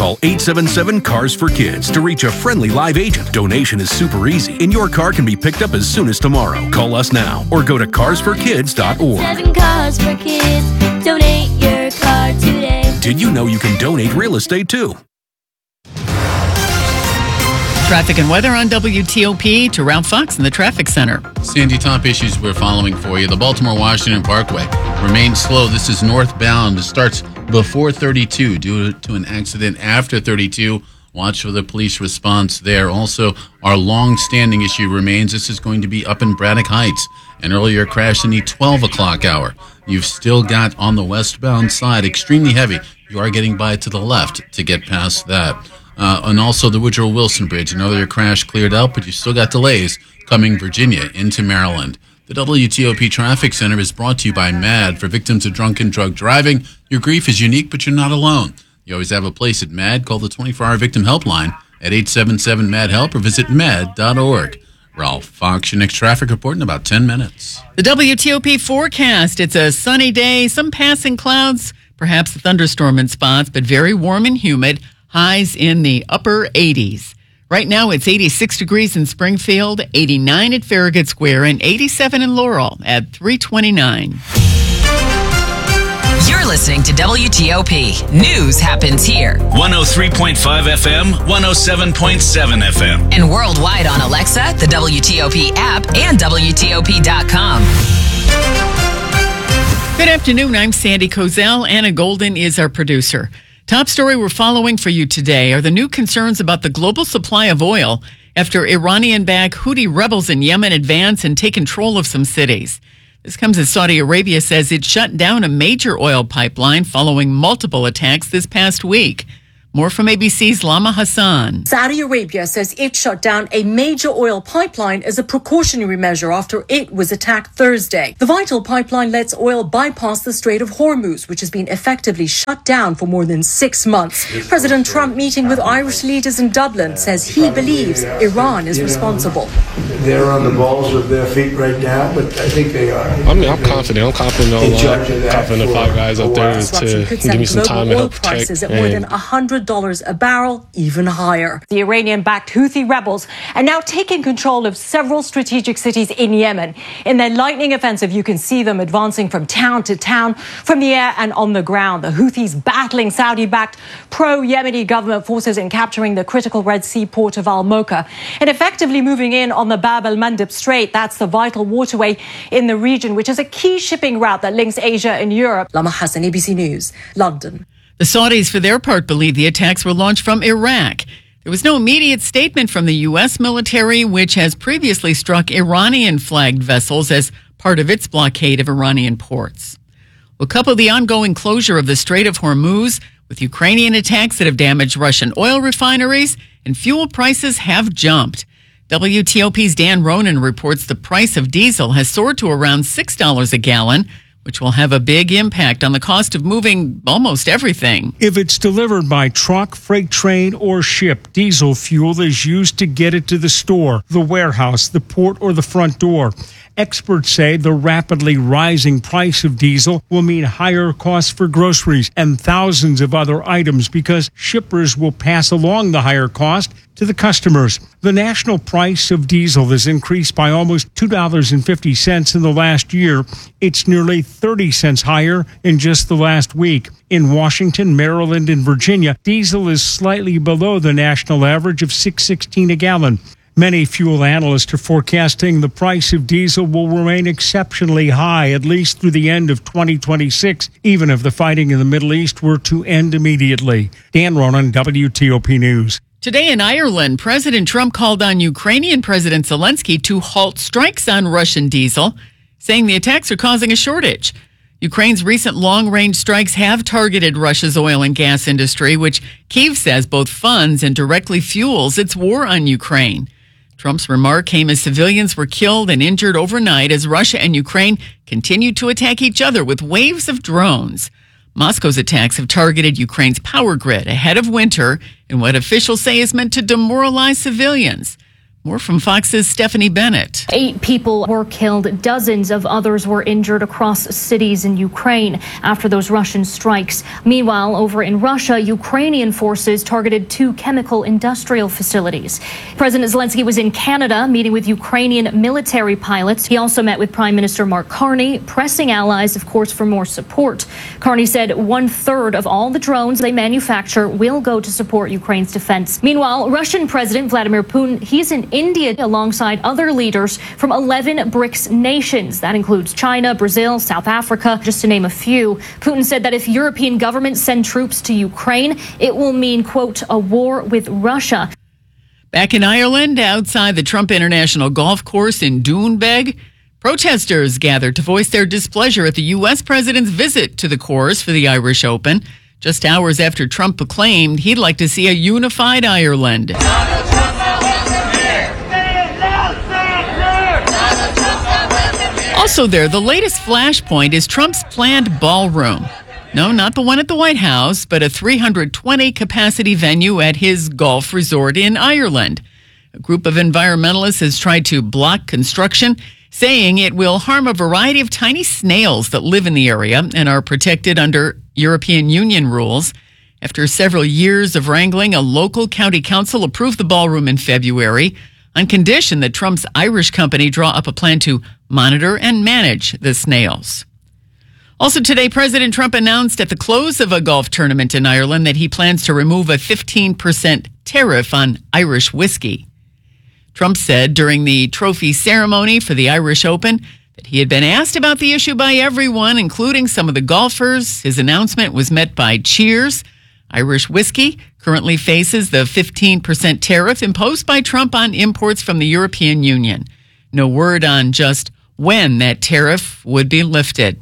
Call 877-CARS-FOR-KIDS to reach a friendly live agent. Donation is super easy, and your car can be picked up as soon as tomorrow. Call us now or go to carsforkids.org. 7 Cars for Kids. Donate your car today. Did you know you can donate real estate too? Traffic and weather on WTOP to Ralph Fox in the traffic center. Sandy, top issues we're following for you. The Baltimore-Washington Parkway remains slow. This is northbound. It starts before 32 due to an accident after 32. Watch for the police response there. Also, our long-standing issue remains. This is going to be up in Braddock Heights. An earlier crash in the 12 o'clock hour. You've still got on the westbound side extremely heavy. You are getting by to the left to get past that. And also the Woodrow Wilson Bridge. Another crash cleared out, but you still got delays coming Virginia into Maryland. The WTOP Traffic Center is brought to you by MAD. For victims of drunken drug driving, your grief is unique, but you're not alone. You always have a place at MAD. Call the 24-hour victim helpline at 877-MAD-HELP or visit mad.org. Ralph Fox, your next traffic report in about 10 minutes. The WTOP forecast. It's a sunny day, some passing clouds, perhaps a thunderstorm in spots, but very warm and humid. Highs in the upper 80s. Right now, it's 86 degrees in Springfield, 89 at Farragut Square, and 87 in Laurel at 329. You're listening to WTOP. News happens here. 103.5 FM, 107.7 FM. And worldwide on Alexa, the WTOP app, and WTOP.com. Good afternoon. I'm Sandy Kozel. Anna Golden is our producer. Top story we're following for you today are the new concerns about the global supply of oil after Iranian-backed Houthi rebels in Yemen advance and take control of some cities. This comes as Saudi Arabia says it shut down a major oil pipeline following multiple attacks this past week. More from ABC's Lama Hassan. Saudi Arabia says it shut down a major oil pipeline as a precautionary measure after it was attacked Thursday. The vital pipeline lets oil bypass the Strait of Hormuz, which has been effectively shut down for more than 6 months. President Trump, meeting with Irish leaders in Dublin, says he believes Iran is responsible. They're on the balls of their feet right now, but I think they are. I'm confident. I'm confident the 5 guys up there to give me some time to help protect. Prices at more than $100 a barrel, even higher. The Iranian-backed Houthi rebels are now taking control of several strategic cities in Yemen. In their lightning offensive, you can see them advancing from town to town, from the air and on the ground. The Houthis battling Saudi-backed pro-Yemeni government forces in capturing the critical Red Sea port of Al-Mocha and effectively moving in on the Bab el-Mandeb Strait. That's the vital waterway in the region, which is a key shipping route that links Asia and Europe. Lama Hassan, ABC News, London. The Saudis, for their part, believe the attacks were launched from Iraq. There was no immediate statement from the U.S. military, which has previously struck Iranian-flagged vessels as part of its blockade of Iranian ports. We'll couple the ongoing closure of the Strait of Hormuz with Ukrainian attacks that have damaged Russian oil refineries, and fuel prices have jumped. WTOP's Dan Ronan reports the price of diesel has soared to around $6 a gallon, which will have a big impact on the cost of moving almost everything. If it's delivered by truck, freight train, or ship, diesel fuel is used to get it to the store, the warehouse, the port, or the front door. Experts say the rapidly rising price of diesel will mean higher costs for groceries and thousands of other items because shippers will pass along the higher cost to the customers. The national price of diesel has increased by almost $2.50 in the last year. It's nearly 30 cents higher in just the last week. In Washington, Maryland, and Virginia, diesel is slightly below the national average of $6.16 a gallon. Many fuel analysts are forecasting the price of diesel will remain exceptionally high, at least through the end of 2026, even if the fighting in the Middle East were to end immediately. Dan Ronan, WTOP News. Today in Ireland, President Trump called on Ukrainian President Zelensky to halt strikes on Russian diesel, saying the attacks are causing a shortage. Ukraine's recent long-range strikes have targeted Russia's oil and gas industry, which Kyiv says both funds and directly fuels its war on Ukraine. Trump's remark came as civilians were killed and injured overnight as Russia and Ukraine continued to attack each other with waves of drones. Moscow's attacks have targeted Ukraine's power grid ahead of winter in what officials say is meant to demoralize civilians. More from Fox's Stephanie Bennett. 8 people were killed. Dozens of others were injured across cities in Ukraine after those Russian strikes. Meanwhile, over in Russia, Ukrainian forces targeted 2 chemical industrial facilities. President Zelensky was in Canada meeting with Ukrainian military pilots. He also met with Prime Minister Mark Carney, pressing allies, of course, for more support. Carney said 1/3 of all the drones they manufacture will go to support Ukraine's defense. Meanwhile, Russian President Vladimir Putin, he's in India alongside other leaders from 11 BRICS nations. That includes China, Brazil, South Africa, just to name a few. Putin said that if European governments send troops to Ukraine, it will mean, quote, a war with Russia. Back in Ireland, outside the Trump International Golf Course in Doonbeg, protesters gathered to voice their displeasure at the U.S. president's visit to the course for the Irish Open, just hours after Trump proclaimed he'd like to see a unified Ireland. Also there, the latest flashpoint is Trump's planned ballroom. No, not the one at the White House, but a 320-capacity venue at his golf resort in Ireland. A group of environmentalists has tried to block construction, saying it will harm a variety of tiny snails that live in the area and are protected under European Union rules. After several years of wrangling, a local county council approved the ballroom in February on condition that Trump's Irish company draw up a plan to monitor and manage the snails. Also today, President Trump announced at the close of a golf tournament in Ireland that he plans to remove a 15% tariff on Irish whiskey. Trump said during the trophy ceremony for the Irish Open that he had been asked about the issue by everyone, including some of the golfers. His announcement was met by cheers. Irish whiskey currently faces the 15% tariff imposed by Trump on imports from the European Union. No word on just when that tariff would be lifted.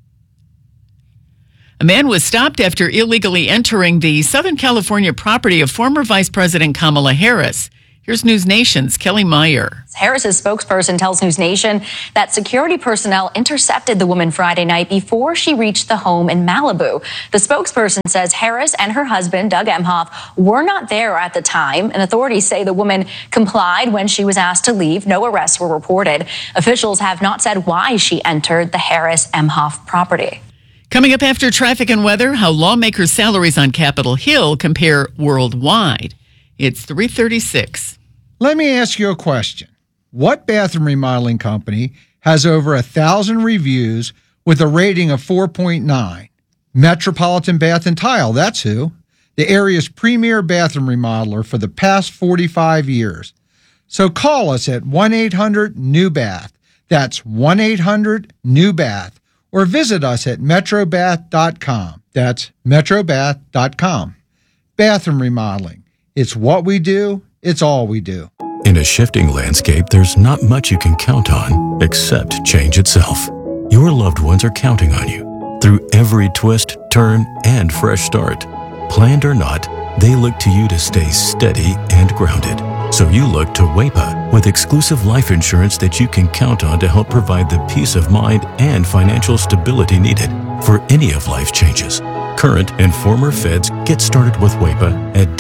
A man was stopped after illegally entering the Southern California property of former Vice President Kamala Harris. Here's News Nation's Kelly Meyer. Harris's spokesperson tells News Nation that security personnel intercepted the woman Friday night before she reached the home in Malibu. The spokesperson says Harris and her husband, Doug Emhoff, were not there at the time, and authorities say the woman complied when she was asked to leave. No arrests were reported. Officials have not said why she entered the Harris-Emhoff property. Coming up after traffic and weather, how lawmakers' salaries on Capitol Hill compare worldwide. It's 3:36. Let me ask you a question. What bathroom remodeling company has over 1,000 reviews with a rating of 4.9? Metropolitan Bath and Tile, that's who. The area's premier bathroom remodeler for the past 45 years. So call us at 1-800-NEW-BATH. That's 1-800-NEW-BATH. Or visit us at metrobath.com. That's metrobath.com. Bathroom remodeling. It's what we do. It's all we do. In a shifting landscape, there's not much you can count on except change itself. Your loved ones are counting on you through every twist, turn, and fresh start. Planned or not, they look to you to stay steady and grounded. So you look to WAEPA with exclusive life insurance that you can count on to help provide the peace of mind and financial stability needed for any of life's changes. Current and former feds get started with WAEPA at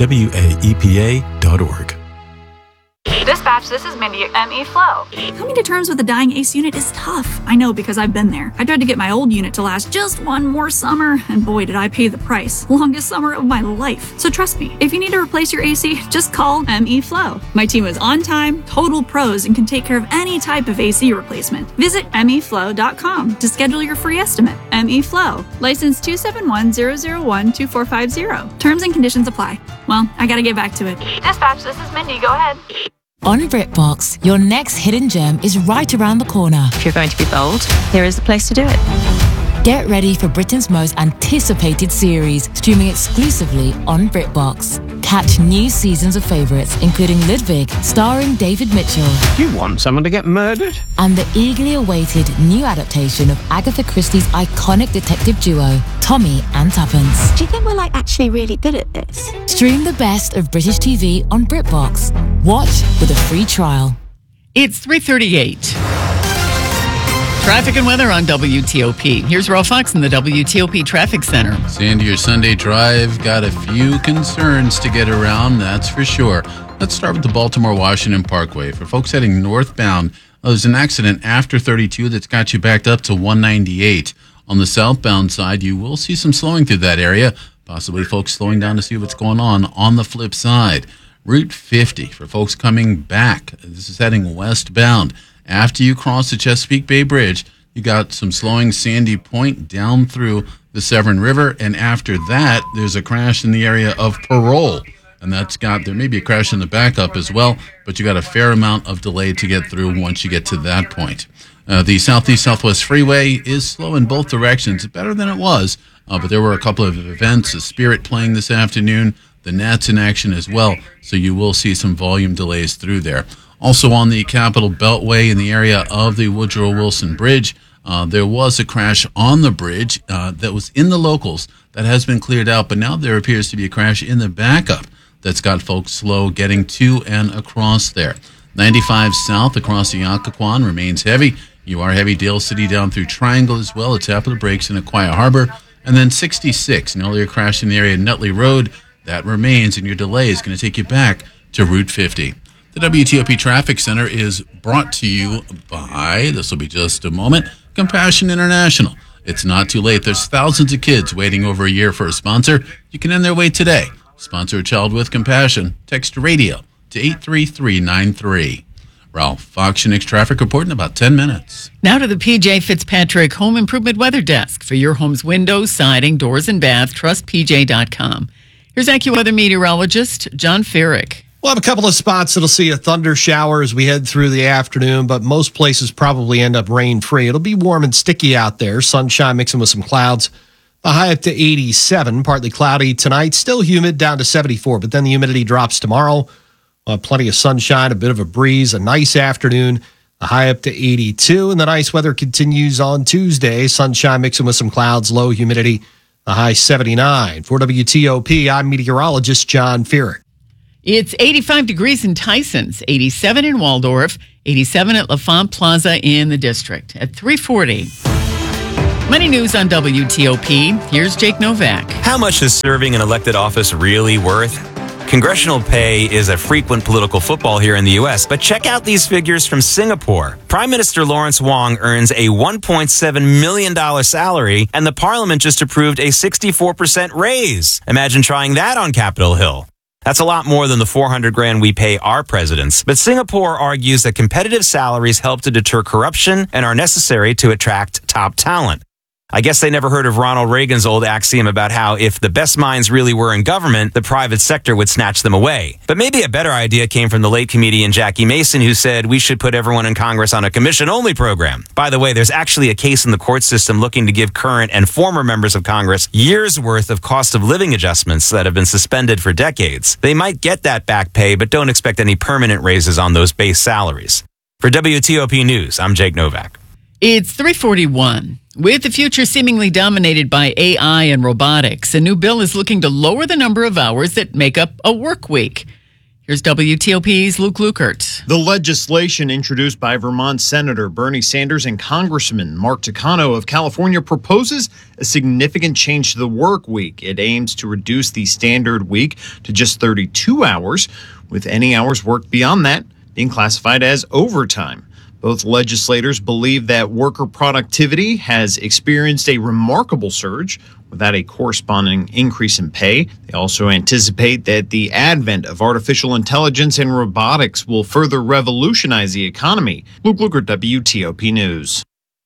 WAEPA.org. Dispatch, this is Mindy at ME Flow. Coming to terms with a dying ACE unit is tough. I know because I've been there. I tried to get my old unit to last just one more summer, and boy, did I pay the price. Longest summer of my life. So trust me, if you need to replace your AC, just call ME Flow. My team is on time, total pros, and can take care of any type of AC replacement. Visit meflow.com to schedule your free estimate. ME Flow, license 271-001-2450. Terms and conditions apply. Well, I gotta get back to it. Dispatch, this is Mindy. Go ahead. On BritBox, your next hidden gem is right around the corner. If you're going to be bold, here is the place to do it. Get ready for Britain's most anticipated series, streaming exclusively on BritBox. Catch new seasons of favourites, including Ludwig, starring David Mitchell. You want someone to get murdered? And the eagerly awaited new adaptation of Agatha Christie's iconic detective duo, Tommy and Tuppence. Do you think we're actually really good at this? Stream the best of British TV on BritBox. Watch with a free trial. It's 3:38. Traffic and weather on WTOP. Here's Ralph Fox in the WTOP Traffic Center. Sandy, your Sunday drive got a few concerns to get around, that's for sure. Let's start with the Baltimore-Washington Parkway. For folks heading northbound, there's an accident after 32 that's got you backed up to 198. On the southbound side, you will see some slowing through that area, possibly folks slowing down to see what's going on the flip side. Route 50 for folks coming back. This is heading westbound. After you cross the Chesapeake Bay Bridge, you got some slowing Sandy Point down through the Severn River, and after that, there's a crash in the area of Parole. And there may be a crash in the backup as well, but you got a fair amount of delay to get through once you get to that point. The Southeast-Southwest Freeway is slow in both directions, better than it was, but there were a couple of events, the Spirit playing this afternoon, the Nats in action as well, so you will see some volume delays through there. Also on the Capitol Beltway in the area of the Woodrow Wilson Bridge, there was a crash on the bridge that was in the locals that has been cleared out, but now there appears to be a crash in the backup that's got folks slow getting to and across there. 95 south across the Occoquan remains heavy. You are heavy Dale City down through Triangle as well, a tap of the brakes in Aquia Harbor. And then 66, an earlier crash in the area of Nutley Road. That remains, and your delay is going to take you back to Route 50. The WTOP Traffic Center is brought to you by, this will be just a moment, Compassion International. It's not too late. There's thousands of kids waiting over a year for a sponsor. You can end their wait today. Sponsor a child with compassion. Text radio to 83393. Ralph Fox, your next traffic report in about 10 minutes. Now to the PJ Fitzpatrick Home Improvement Weather Desk. For your home's windows, siding, doors, and bath, trust PJ.com. Here's AccuWeather meteorologist John Ferrick. We'll have a couple of spots that'll see a thunder shower as we head through the afternoon, but most places probably end up rain-free. It'll be warm and sticky out there, sunshine mixing with some clouds. The high up to 87, partly cloudy tonight, still humid down to 74, but then the humidity drops tomorrow. Plenty of sunshine, a bit of a breeze, a nice afternoon, the high up to 82, and the nice weather continues on Tuesday. Sunshine mixing with some clouds, low humidity, the high 79. For WTOP, I'm meteorologist John Ferrick. It's 85 degrees in Tysons, 87 in Waldorf, 87 at LaFont Plaza in the district. At 3:40. Money news on WTOP. Here's Jake Novak. How much is serving an elected office really worth? Congressional pay is a frequent political football here in the U.S., but check out these figures from Singapore. Prime Minister Lawrence Wong earns a $1.7 million salary, and the parliament just approved a 64% raise. Imagine trying that on Capitol Hill. That's a lot more than the $400,000 we pay our presidents. But Singapore argues that competitive salaries help to deter corruption and are necessary to attract top talent. I guess they never heard of Ronald Reagan's old axiom about how if the best minds really were in government, the private sector would snatch them away. But maybe a better idea came from the late comedian Jackie Mason, who said we should put everyone in Congress on a commission-only program. By the way, there's actually a case in the court system looking to give current and former members of Congress years' worth of cost of living adjustments that have been suspended for decades. They might get that back pay, but don't expect any permanent raises on those base salaries. For WTOP News, I'm Jake Novak. It's 3:41. With the future seemingly dominated by AI and robotics, a new bill is looking to lower the number of hours that make up a work week. Here's WTOP's Luke Lukert. The legislation introduced by Vermont Senator Bernie Sanders and Congressman Mark Takano of California proposes a significant change to the work week. It aims to reduce the standard week to just 32 hours, with any hours worked beyond that being classified as overtime. Both legislators believe that worker productivity has experienced a remarkable surge without a corresponding increase in pay. They also anticipate that the advent of artificial intelligence and robotics will further revolutionize the economy. Luke Lukert, WTOP News.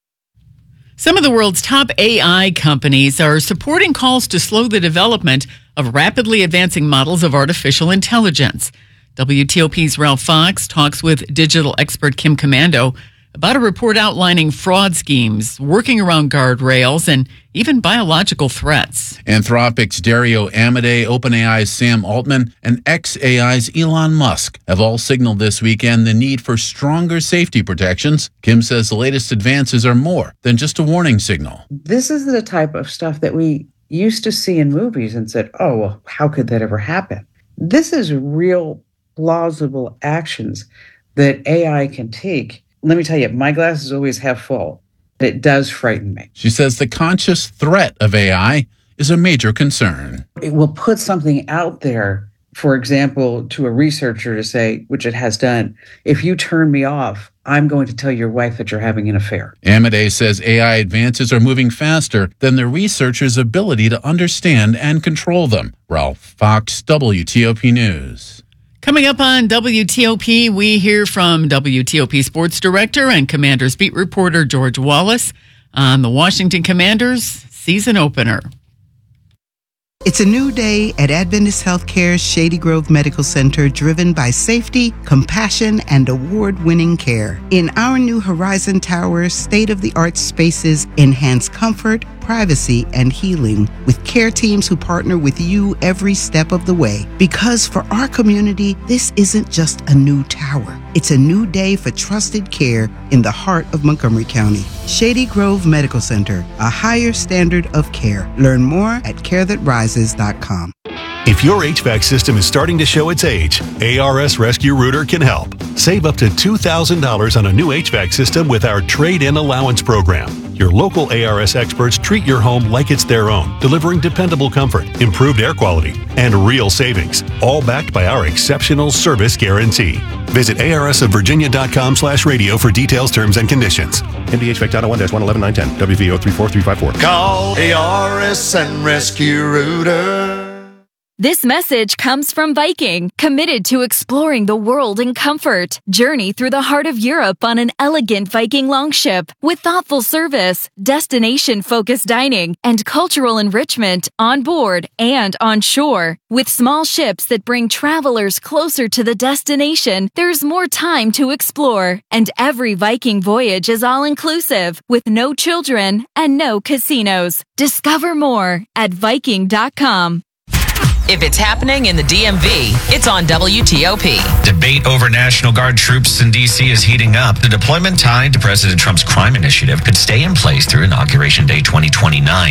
Some of the world's top AI companies are supporting calls to slow the development of rapidly advancing models of artificial intelligence. WTOP's Ralph Fox talks with digital expert Kim Commando about a report outlining fraud schemes, working around guardrails, and even biological threats. Anthropic's Dario Amodei, OpenAI's Sam Altman, and xAI's Elon Musk have all signaled this weekend the need for stronger safety protections. Kim says the latest advances are more than just a warning signal. This is the type of stuff that we used to see in movies and said, oh, well, how could that ever happen? This is real plausible actions that AI can take. Let me tell you, my glass is always half full. It does frighten me. She says the conscious threat of AI is a major concern. It will put something out there for example, to a researcher to say, which it has done, if you turn me off, I'm going to tell your wife that you're having an affair. Amade says AI advances are moving faster than the researchers' ability to understand and control them. Ralph Fox, WTOP News. Coming up on WTOP, we hear from WTOP Sports Director and Commanders beat reporter George Wallace on the Washington Commanders season opener. It's a new day at Adventist Healthcare's Shady Grove Medical Center, driven by safety, compassion, and award-winning care. In our new Horizon Tower, state-of-the-art spaces enhance comfort, privacy, and healing with care teams who partner with you every step of the way. Because for our community, this isn't just a new tower. It's a new day for trusted care in the heart of Montgomery County. Shady Grove Medical Center, a higher standard of care. Learn more at carethatrises.com. If your HVAC system is starting to show its age, ARS Rescue Rooter can help. Save up to $2,000 on a new HVAC system with our Trade-In Allowance Program. Your local ARS experts treat your home like it's their own, delivering dependable comfort, improved air quality, and real savings, all backed by our exceptional service guarantee. Visit arsofvirginia.com/radio for details, terms, and conditions. MDHVAC.01-111910, WVO 34354. Call ARS and Rescue Rooter. This message comes from Viking, committed to exploring the world in comfort. Journey through the heart of Europe on an elegant Viking longship with thoughtful service, destination-focused dining, and cultural enrichment on board and on shore. With small ships that bring travelers closer to the destination, there's more time to explore. And every Viking voyage is all-inclusive, with no children and no casinos. Discover more at Viking.com. If it's happening in the DMV, it's on WTOP. Debate over National Guard troops in D.C. is heating up. The deployment tied to President Trump's crime initiative could stay in place through Inauguration Day 2029.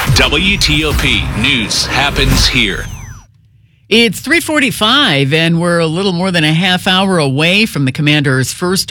WTOP News happens here. It's 3:45, and we're a little more than a half hour away from the Commanders' first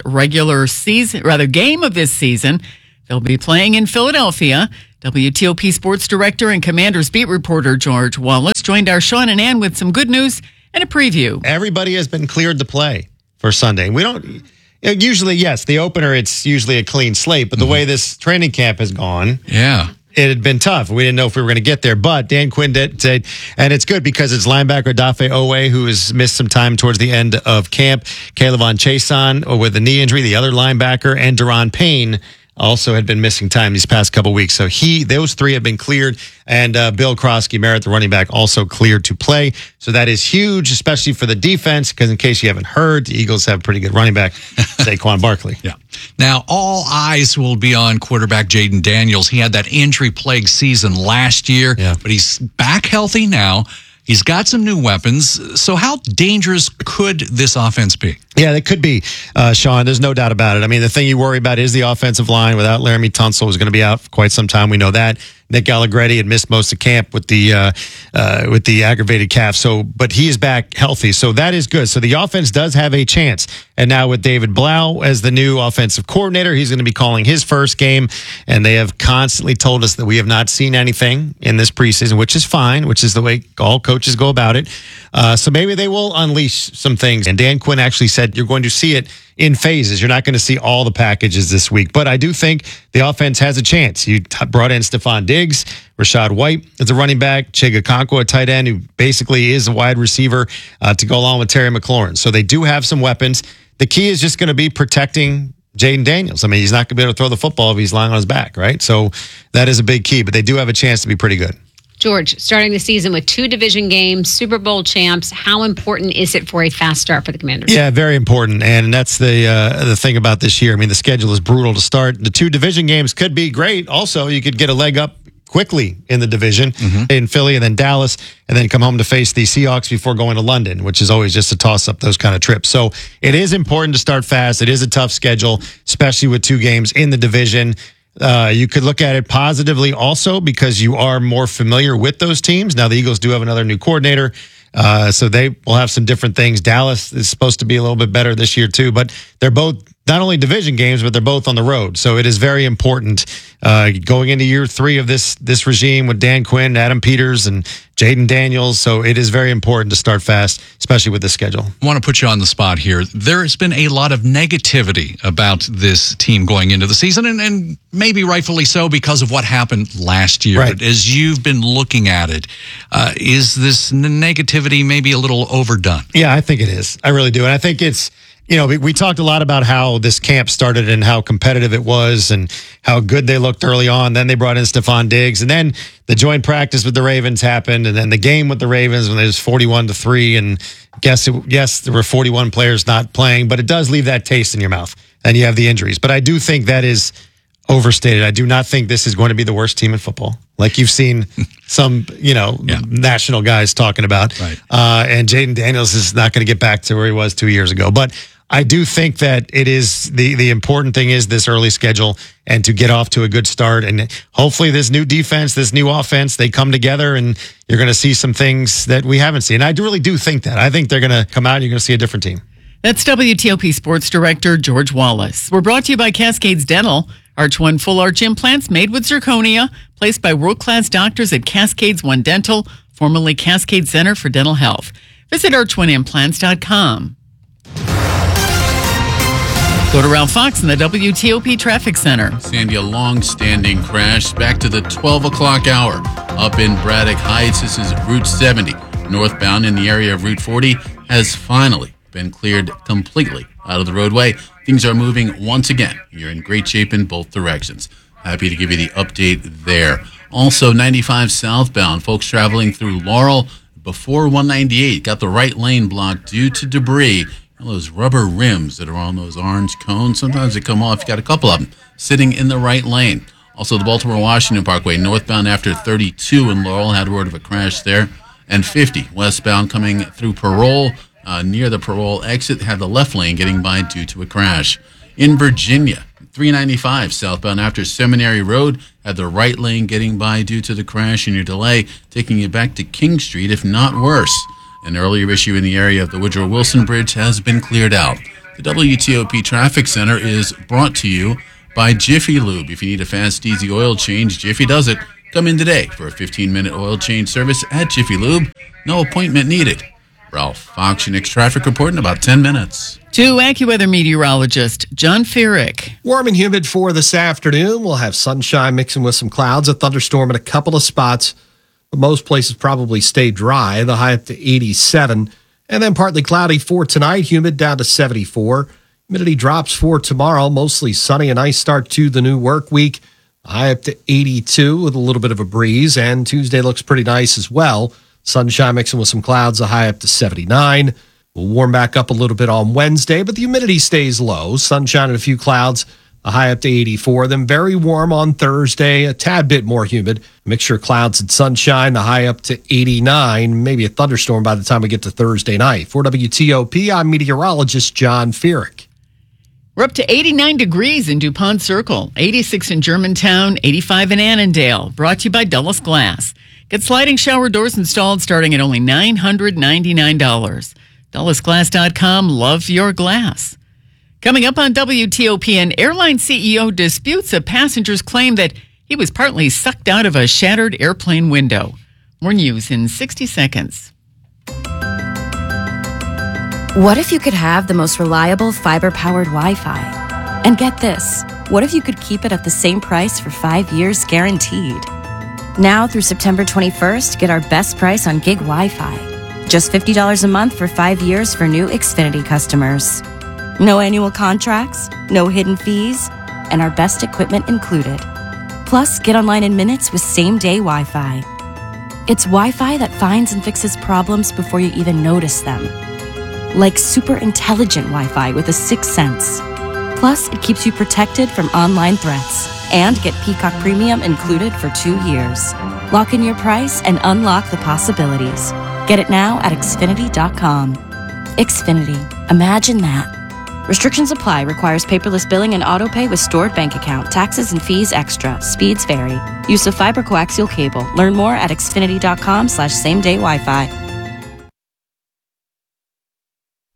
game of this season. They'll be playing in Philadelphia. WTOP Sports Director and Commanders beat reporter George Wallace joined our Sean and Ann with some good news and a preview. Everybody has been cleared to play for Sunday. We don't usually, yes, the opener, it's usually a clean slate, but the way this training camp has gone, it had been tough. We didn't know if we were going to get there, but Dan Quinn did say, and it's good because it's linebacker Dafe Owe, who has missed some time towards the end of camp, Kayvon Chason with a knee injury, the other linebacker, and Daron Payne also had been missing time these past couple weeks. So those three have been cleared, and Bill Krosky, Merritt, the running back, also cleared to play. So that is huge, especially for the defense, because in case you haven't heard, the Eagles have a pretty good running back, Saquon Barkley. Yeah. Now, all eyes will be on quarterback Jaden Daniels. He had that injury-plagued season last year, but he's back healthy now. He's got some new weapons. So how dangerous could this offense be? Yeah, it could be, Sean. There's no doubt about it. I mean, the thing you worry about is the offensive line. Without Laramie Tunsil, who's going to be out for quite some time. We know that. Nick Allegretti had missed most of camp with the aggravated calf. But he is back healthy, so that is good. So the offense does have a chance. And now with David Blau as the new offensive coordinator, he's going to be calling his first game. And they have constantly told us that we have not seen anything in this preseason, which is fine, which is the way all coaches go about it. So maybe they will unleash some things. And Dan Quinn actually said you're going to see it in phases. You're not going to see all the packages this week. But I do think the offense has a chance. You brought in Stephon Diggs, Rashad White as a running back, Chig Okonkwo, a tight end, who basically is a wide receiver to go along with Terry McLaurin. So they do have some weapons. The key is just going to be protecting Jaden Daniels. I mean, he's not going to be able to throw the football if he's lying on his back, right? So that is a big key. But they do have a chance to be pretty good. George, starting the season with 2 division games, Super Bowl champs, how important is it for a fast start for the Commanders? Yeah, very important. And that's the thing about this year. I mean, the schedule is brutal to start. The 2 division games could be great. Also, you could get a leg up quickly in the division in Philly and then Dallas, and then come home to face the Seahawks before going to London, which is always just a toss-up, those kind of trips. So it is important to start fast. It is a tough schedule, especially with 2 games in the division. You could look at it positively also because you are more familiar with those teams. Now, the Eagles do have another new coordinator, so they will have some different things. Dallas is supposed to be a little bit better this year, too, but they're both not only division games, but they're both on the road. So it is very important going into year 3 of this regime with Dan Quinn, Adam Peters, and Jaden Daniels. So it is very important to start fast, especially with the schedule. I want to put you on the spot here. There has been a lot of negativity about this team going into the season, and maybe rightfully so because of what happened last year. Right. But as you've been looking at it, is this negativity maybe a little overdone? Yeah, I think it is. I really do. And I think it's, we talked a lot about how this camp started and how competitive it was and how good they looked early on. Then they brought in Stephon Diggs. And then the joint practice with the Ravens happened. And then the game with the Ravens when it was 41-3. And yes, there were 41 players not playing, but it does leave that taste in your mouth. And you have the injuries. But I do think that is overstated. I do not think this is going to be the worst team in football. Like you've seen some, national guys talking about. Right. And Jaden Daniels is not going to get back to where he was 2 years ago. But I do think that it is the important thing is this early schedule and to get off to a good start. And hopefully this new defense, this new offense, they come together and you're going to see some things that we haven't seen. I really do think that. I think they're going to come out and you're going to see a different team. That's WTOP Sports Director George Wallace. We're brought to you by Cascades Dental. Arch One full arch implants made with zirconia, placed by world-class doctors at Cascades One Dental, formerly Cascade Center for Dental Health. Visit arch1implants.com. Go to Ralph Fox in the WTOP Traffic Center. Sandy, a long-standing crash back to the 12 o'clock hour up in Braddock Heights. This is Route 70. Northbound in the area of Route 40 has finally been cleared completely out of the roadway. Things are moving once again. You're in great shape in both directions. Happy to give you the update there. Also, 95 southbound, folks traveling through Laurel before 198 got the right lane blocked due to debris. Those rubber rims that are on those orange cones, sometimes they come off. You got a couple of them sitting in the right lane. Also, the Baltimore-Washington Parkway, northbound after 32 in Laurel, had word of a crash there. And 50 westbound coming through Parole, near the Parole exit, had the left lane getting by due to a crash. In Virginia, 395 southbound after Seminary Road, had the right lane getting by due to the crash and your delay, taking you back to King Street, if not worse. An earlier issue in the area of the Woodrow Wilson Bridge has been cleared out. The WTOP Traffic Center is brought to you by Jiffy Lube. If you need a fast, easy oil change, Jiffy does it. Come in today for a 15-minute oil change service at Jiffy Lube. No appointment needed. Ralph Fox, your next traffic report in about 10 minutes. To AccuWeather meteorologist John Feerick. Warm and humid for this afternoon. We'll have sunshine mixing with some clouds, a thunderstorm in a couple of spots. But most places probably stay dry, the high up to 87. And then partly cloudy for tonight, humid down to 74. Humidity drops for tomorrow, mostly sunny, a nice start to the new work week. High up to 82 with a little bit of a breeze. And Tuesday looks pretty nice as well. Sunshine mixing with some clouds, a high up to 79. We'll warm back up a little bit on Wednesday, but the humidity stays low. Sunshine and a few clouds. A high up to 84, then very warm on Thursday, a tad bit more humid. A mixture of clouds and sunshine, the high up to 89, maybe a thunderstorm by the time we get to Thursday night. For WTOP, I'm meteorologist John Feerick. We're up to 89 degrees in DuPont Circle, 86 in Germantown, 85 in Annandale. Brought to you by Dulles Glass. Get sliding shower doors installed starting at only $999. DullesGlass.com. Love your glass. Coming up on WTOP, an airline CEO disputes a passenger's claim that he was partly sucked out of a shattered airplane window. More news in 60 seconds. What if you could have the most reliable fiber-powered Wi-Fi? And get this, what if you could keep it at the same price for 5 years guaranteed? Now through September 21st, get our best price on gig Wi-Fi. Just $50 a month for 5 years for new Xfinity customers. No annual contracts, no hidden fees, and our best equipment included. Plus, get online in minutes with same-day Wi-Fi. It's Wi-Fi that finds and fixes problems before you even notice them. Like super intelligent Wi-Fi with a 6th sense. Plus, it keeps you protected from online threats. And get Peacock Premium included for 2 years. Lock in your price and unlock the possibilities. Get it now at Xfinity.com. Xfinity. Imagine that. Restrictions apply. Requires paperless billing and autopay with stored bank account. Taxes and fees extra. Speeds vary. Use of fiber coaxial cable. Learn more at Xfinity.com/same-day Wi-Fi.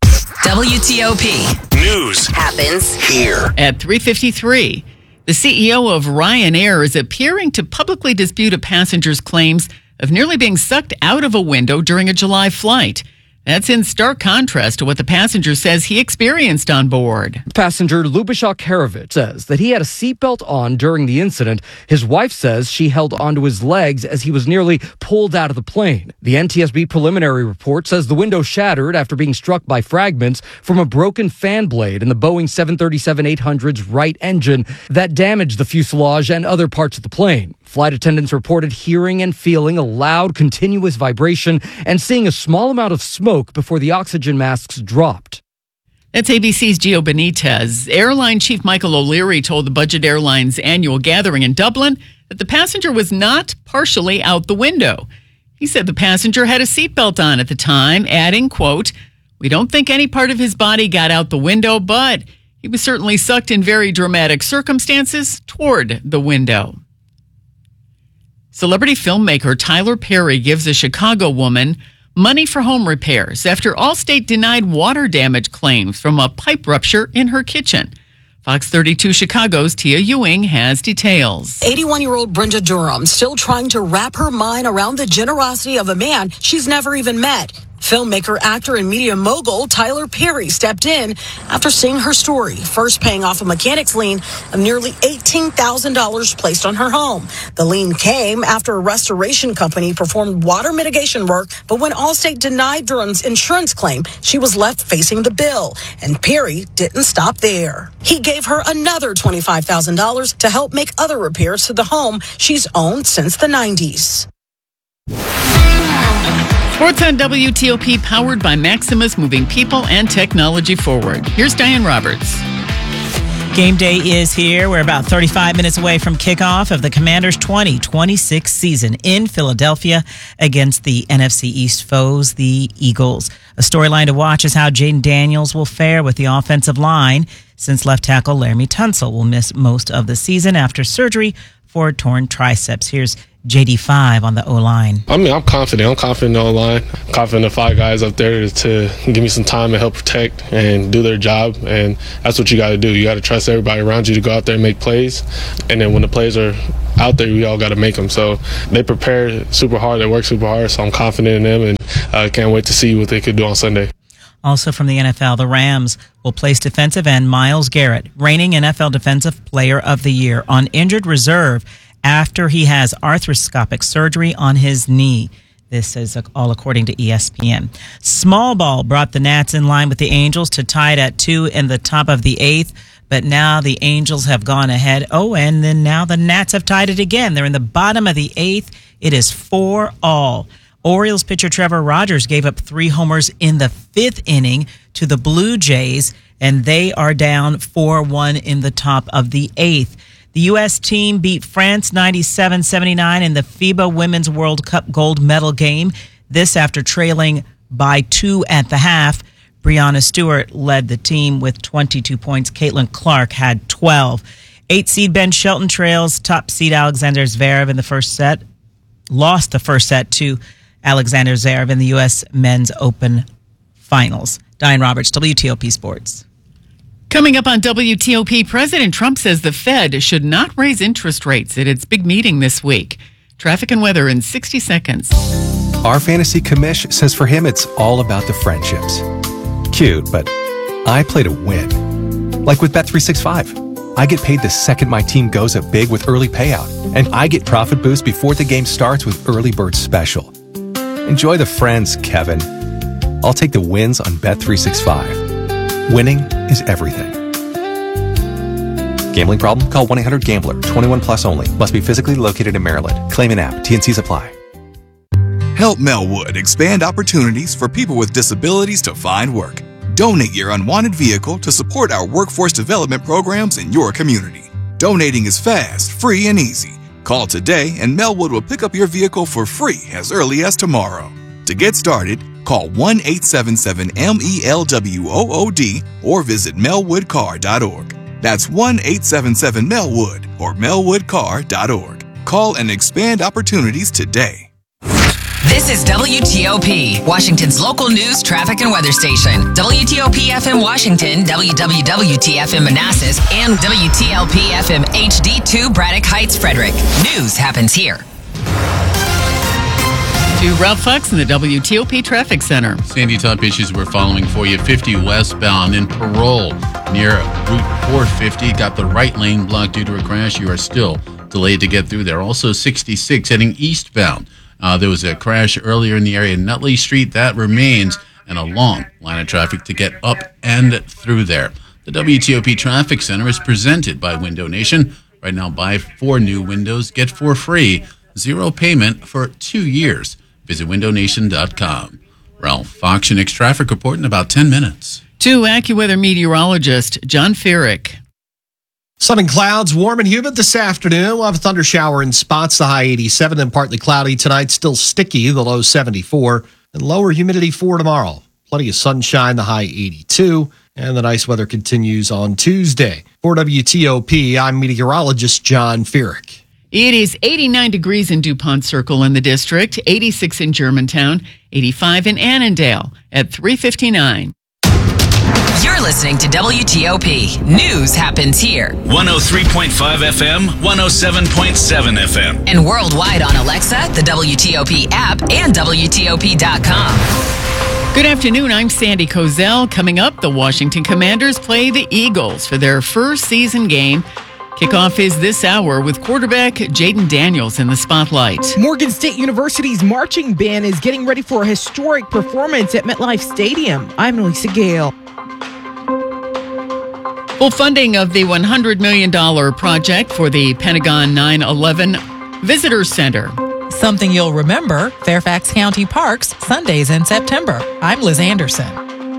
WTOP. News happens here. At 3:53, the CEO of Ryanair is appearing to publicly dispute a passenger's claims of nearly being sucked out of a window during a July flight. That's in stark contrast to what the passenger says he experienced on board. Passenger Lubashak Karavich says that he had a seatbelt on during the incident. His wife says she held onto his legs as he was nearly pulled out of the plane. The NTSB preliminary report says the window shattered after being struck by fragments from a broken fan blade in the Boeing 737-800's right engine that damaged the fuselage and other parts of the plane. Flight attendants reported hearing and feeling a loud, continuous vibration and seeing a small amount of smoke before the oxygen masks dropped. That's ABC's Gio Benitez. Airline Chief Michael O'Leary told the Budget Airlines annual gathering in Dublin that the passenger was not partially out the window. He said the passenger had a seatbelt on at the time, adding, quote, "We don't think any part of his body got out the window, but he was certainly sucked in very dramatic circumstances toward the window." Celebrity filmmaker Tyler Perry gives a Chicago woman money for home repairs after Allstate denied water damage claims from a pipe rupture in her kitchen. Fox 32 Chicago's Tia Ewing has details. 81-year-old Brenda Durham still trying to wrap her mind around the generosity of a man she's never even met. Filmmaker, actor, and media mogul Tyler Perry stepped in after seeing her story, first paying off a mechanic's lien of nearly $18,000 placed on her home. The lien came after a restoration company performed water mitigation work, but when Allstate denied Durham's insurance claim, she was left facing the bill. And Perry didn't stop there. He gave her another $25,000 to help make other repairs to the home she's owned since the 90s. Sports on WTOP, powered by Maximus, moving people and technology forward. Here's Diane Roberts. Game day is here. We're about 35 minutes away from kickoff of the Commanders' 2026 season in Philadelphia against the NFC East foes, the Eagles. A storyline to watch is how Jaden Daniels will fare with the offensive line, since left tackle Laramie Tunsil will miss most of the season after surgery for torn triceps. Here's JD5 on the O-line. I mean, I'm confident. I'm confident in the O-line. I'm confident the 5 guys up there to give me some time and help protect and do their job. And that's what you got to do. You got to trust everybody around you to go out there and make plays. And then when the plays are out there, we all got to make them. So they prepare super hard. They work super hard. So I'm confident in them, and I can't wait to see what they could do on Sunday. Also from the NFL, the Rams will place defensive end Myles Garrett, reigning NFL Defensive Player of the Year, on injured reserve after he has arthroscopic surgery on his knee. This is all according to ESPN. Small ball brought the Nats in line with the Angels to tie it at 2 in the top of the 8th. But now the Angels have gone ahead. Oh, and then now the Nats have tied it again. They're in the bottom of the 8th. It is 4-all. Orioles pitcher Trevor Rogers gave up 3 homers in the 5th inning to the Blue Jays, and they are down 4-1 in the top of the 8th. The U.S. team beat France 97-79 in the FIBA Women's World Cup gold medal game. This after trailing by 2 at the half. Breanna Stewart led the team with 22 points. Caitlin Clark had 12. 8-seed Ben Shelton trails top seed Alexander Zverev in the first set. Lost the first set to Alexander Zverev in the U.S. Men's Open Finals. Diane Roberts, WTOP Sports. Coming up on WTOP, President Trump says the Fed should not raise interest rates at its big meeting this week. Traffic and weather in 60 seconds. Our fantasy commish says for him it's all about the friendships. Cute, but I play to win. Like with Bet365. I get paid the second my team goes up big with early payout, and I get profit boost before the game starts with Early Bird Special. Enjoy the friends, Kevin. I'll take the wins on Bet365. Winning is everything. Gambling problem? Call 1-800-GAMBLER. 21 plus only. Must be physically located in Maryland. Claim an app. T&Cs apply. Help Melwood expand opportunities for people with disabilities to find work. Donate your unwanted vehicle to support our workforce development programs in your community. Donating is fast, free, and easy. Call today and Melwood will pick up your vehicle for free as early as tomorrow. To get started, call 1-877-MELWOOD or visit melwoodcar.org. That's 1-877-MELWOOD or melwoodcar.org. Call and expand opportunities today. This is WTOP, Washington's local news, traffic, and weather station. WTOP FM Washington, WWWT-FM Manassas, and WTLP FM HD2 Braddock Heights, Frederick. News happens here. To Ralph Fox in the WTOP Traffic Center. Sandy, top issues we're following for you. 50 westbound in Parole near Route 450. Got the right lane blocked due to a crash. You are still delayed to get through there. Also 66 heading eastbound. There was a crash earlier in the area of Nutley Street. That remains, and a long line of traffic to get up and through there. The WTOP Traffic Center is presented by Window Nation. Right now, buy 4 new windows, get 4 free, 0 payment for 2 years. Visit windownation.com. Ralph Fox, your next traffic report in about 10 minutes. To AccuWeather meteorologist John Feerick. Sun and clouds, warm and humid this afternoon. We'll have a thunder shower in spots, the high 87, and partly cloudy tonight. Still sticky, the low 74, and lower humidity for tomorrow. Plenty of sunshine, the high 82, and the nice weather continues on Tuesday. For WTOP, I'm meteorologist John Feerick. It is 89 degrees in DuPont Circle in the district, 86 in Germantown, 85 in Annandale at 3:59. You're listening to WTOP. News happens here. 103.5 FM, 107.7 FM. And worldwide on Alexa, the WTOP app, and WTOP.com. Good afternoon, I'm Sandy Kozel. Coming up, the Washington Commanders play the Eagles for their first season game. Kickoff is this hour with quarterback Jaden Daniels in the spotlight. Morgan State University's marching band is getting ready for a historic performance at MetLife Stadium. I'm Lisa Gale. Full funding of the $100 million project for the Pentagon 9/11 Visitor Center. Something you'll remember, Fairfax County Parks, Sundays in September. I'm Liz Anderson.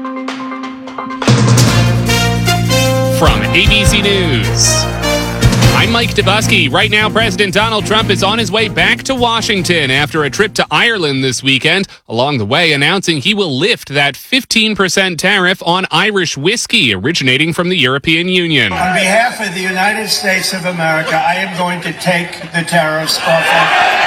From ABC News, I'm Mike Dubusky. Right now, President Donald Trump is on his way back to Washington after a trip to Ireland this weekend, along the way announcing he will lift that 15% tariff on Irish whiskey originating from the European Union. On behalf of the United States of America, I am going to take the tariffs off.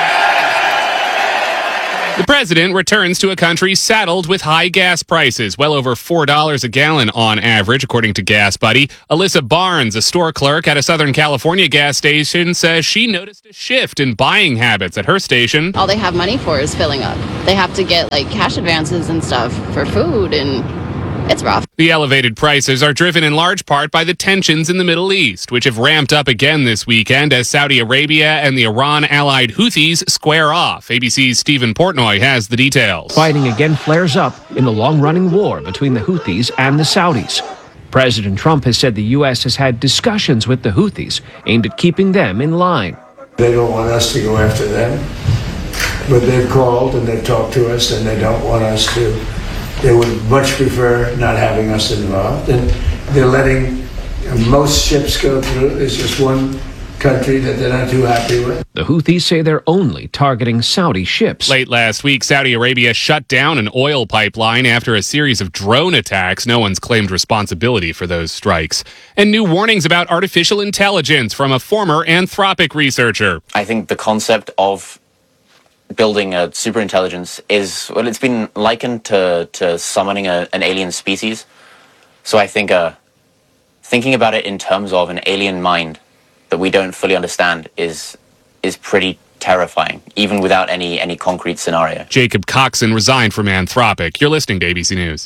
The president returns to a country saddled with high gas prices, well over $4 a gallon on average, according to Gas Buddy. Alyssa Barnes, a store clerk at a Southern California gas station, says she noticed a shift in buying habits at her station. All they have money for is filling up. They have to get like cash advances and stuff for food, and it's rough. The elevated prices are driven in large part by the tensions in the Middle East, which have ramped up again this weekend as Saudi Arabia and the Iran-allied Houthis square off. ABC's Stephen Portnoy has the details. Fighting again flares up in the long-running war between the Houthis and the Saudis. President Trump has said the U.S. has had discussions with the Houthis aimed at keeping them in line. They don't want us to go after them, but they've called and they've talked to us and they don't want us to. They would much prefer not having us involved, and they're letting most ships go through. There's just one country that they're not too happy with. The Houthis say they're only targeting Saudi ships. Late last week, Saudi Arabia shut down an oil pipeline after a series of drone attacks. No one's claimed responsibility for those strikes. And new warnings about artificial intelligence from a former Anthropic researcher. I think the concept of building a superintelligence is, well, it's been likened to summoning an alien species. So I think thinking about it in terms of an alien mind that we don't fully understand is pretty terrifying, even without any concrete scenario. Jacob Coxon resigned from Anthropic. You're listening to ABC News.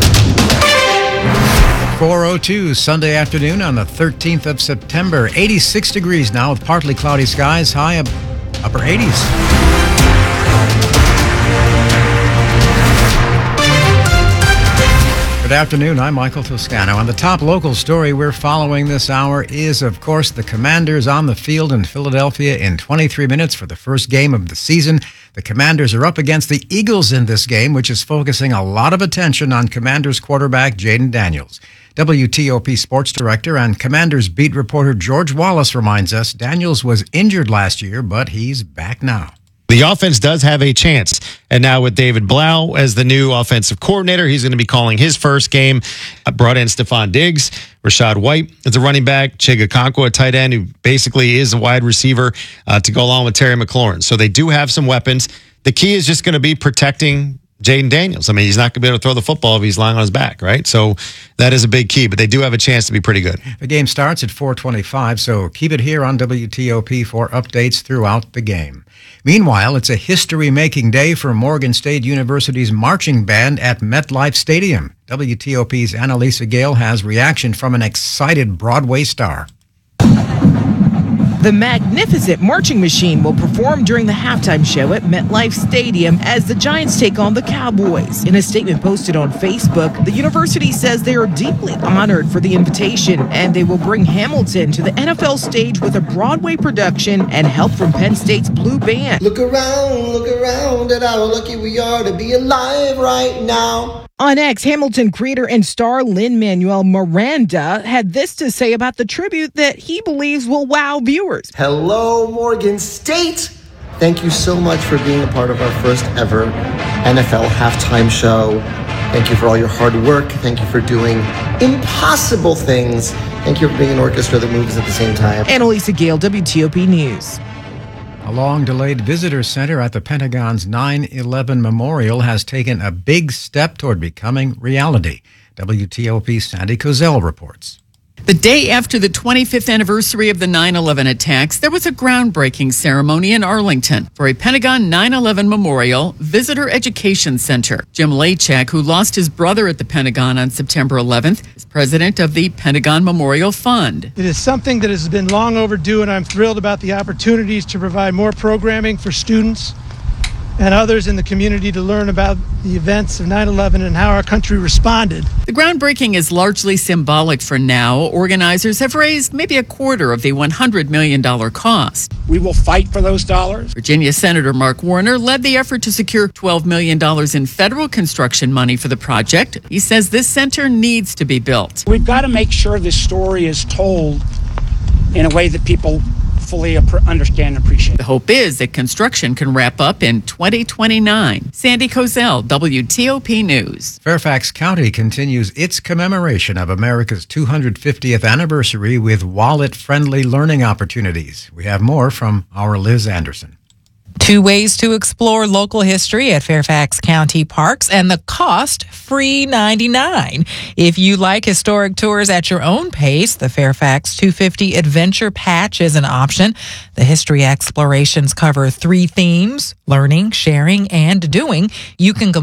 4:02 Sunday afternoon on the 13th of September. 86 degrees now with partly cloudy skies, high upper 80s. Good afternoon, I'm Michael Toscano. And the top local story we're following this hour is, of course, the Commanders on the field in Philadelphia in 23 minutes for the first game of the season. The Commanders are up against the Eagles in this game, which is focusing a lot of attention on Commanders quarterback Jaden Daniels. WTOP sports director and Commanders beat reporter George Wallace reminds us Daniels was injured last year, but he's back now. The offense does have a chance. And now with David Blau as the new offensive coordinator, he's going to be calling his first game. Brought in Stephon Diggs, Rashad White as a running back, Chig Okonkwo, a tight end, who basically is a wide receiver to go along with Terry McLaurin. So they do have some weapons. the key is just going to be protecting Jaden Daniels. I mean, he's not going to be able to throw the football if he's lying on his back, right? So that is a big key, but they do have a chance to be pretty good. The game starts at 4:25, so keep it here on WTOP for updates throughout the game. Meanwhile, it's a history-making day for Morgan State University's marching band at MetLife Stadium. WTOP's Annalisa Gale has reaction from an excited Broadway star. The magnificent marching machine will perform during the halftime show at MetLife Stadium as the Giants take on the Cowboys. In a statement posted on Facebook, the university says they are deeply honored for the invitation and they will bring Hamilton to the NFL stage with a Broadway production and help from Penn State's Blue Band. Look around at how lucky we are to be alive right now. On X, Hamilton creator and star Lin-Manuel Miranda had this to say about the tribute that he believes will wow viewers. Hello, Morgan State. Thank you so much for being a part of our first ever NFL halftime show. Thank you for all your hard work. Thank you for doing impossible things. Thank you for being an orchestra that moves at the same time. Annalisa Gale, WTOP News. A long-delayed visitor center at the Pentagon's 9/11 Memorial has taken a big step toward becoming reality. WTOP's Sandy Kozel reports. The day after the 25th anniversary of the 9/11 attacks, there was a groundbreaking ceremony in Arlington for a Pentagon 9/11 Memorial Visitor Education Center. Jim Lachak, who lost his brother at the Pentagon on September 11th, is president of the Pentagon Memorial Fund. It is something that has been long overdue, and I'm thrilled about the opportunities to provide more programming for students and others in the community to learn about the events of 9/11 and how our country responded. The groundbreaking is largely symbolic for now. Organizers have raised maybe a quarter of the $100 million cost. We will fight for those dollars. Virginia Senator Mark Warner led the effort to secure $12 million in federal construction money for the project. He says this center needs to be built. We've got to make sure this story is told in a way that people fully understand and appreciate. The hope is that construction can wrap up in 2029. Sandy Kozel, WTOP News. Fairfax County continues its commemoration of America's 250th anniversary with wallet-friendly learning opportunities. We have more from our Liz Anderson. 2 ways to explore local history at Fairfax County Parks, and the cost, free $99. If you like historic tours at your own pace, the Fairfax 250 Adventure Patch is an option. The history explorations cover 3 themes: learning, sharing, and doing. You can